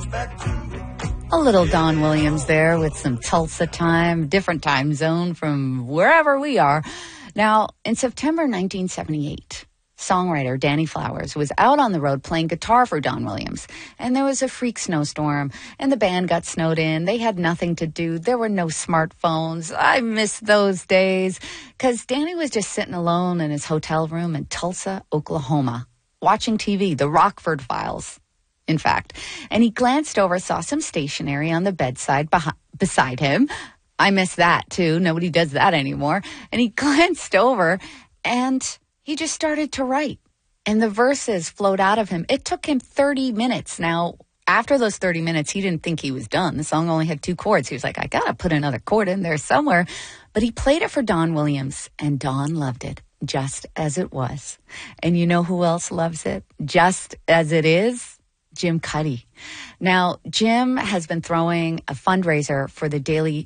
A little Don Williams there with some Tulsa time, different time zone from wherever we are. Now, in September 1978, songwriter Danny Flowers was out on the road playing guitar for Don Williams, and there was a freak snowstorm, and the band got snowed in. They had nothing to do. There were no smartphones. I miss those days, because Danny was just sitting alone in his hotel room in Tulsa, Oklahoma, watching TV, The Rockford Files, in fact. And he glanced over, saw some stationery on the bedside beside him. I miss that, too. Nobody does that anymore. And he glanced over, and he just started to write, and the verses flowed out of him. It took him 30 minutes. Now, after those 30 minutes, he didn't think he was done. The song only had 2 chords. He was like, I got to put another chord in there somewhere. But he played it for Don Williams, and Don loved it just as it was. And you know who else loves it just as it is? Jim Cuddy. Now, Jim has been throwing a fundraiser for the Daily